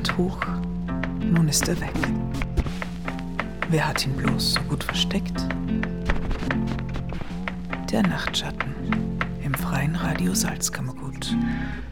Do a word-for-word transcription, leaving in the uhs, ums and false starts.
Nacht hoch, nun ist er weg. Wer hat ihn bloß so gut versteckt? Der Nachtschatten im freien Radio Salzkammergut.